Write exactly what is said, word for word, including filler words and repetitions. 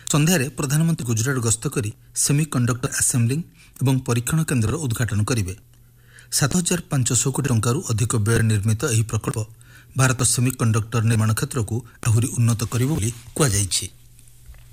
ସନ୍ଧ୍ୟାରେ ପ୍ରଧାନମନ୍ତ୍ରୀ ଗୁଜରାଟ ଗସ୍ତ କରି ସେମି କଣ୍ଡକ୍ଟର ଆସେମ୍ବଲିଂ ଏବଂ ପରୀକ୍ଷଣ କେନ୍ଦ୍ରର ଉଦ୍ଘାଟନ କରିବେ। ସାତ ହଜାର ପାଞ୍ଚଶହ କୋଟି ଟଙ୍କାରୁ ଅଧିକ ବ୍ୟୟରେ ନିର୍ମିତ ଏହି ପ୍ରକଳ୍ପ ଭାରତ ସେମି କଣ୍ଡକ୍ଟର ନିର୍ମାଣ କ୍ଷେତ୍ରକୁ ଆହୁରି ଉନ୍ନତ କରିବ ବୋଲି କୁହାଯାଇଛି।